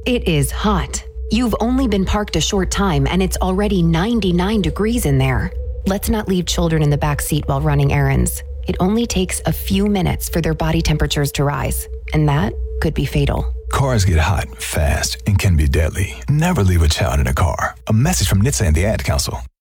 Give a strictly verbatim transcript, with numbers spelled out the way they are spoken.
It is hot. You've only been parked a short time and it's already ninety-nine degrees in there. Let's not leave children in the back seat while running errands. It only takes a few minutes for their body temperatures to rise, and that could be fatal. Cars get hot, fast, and can be deadly. Never leave a child in a car. A message from N H T S A and the Ad Council.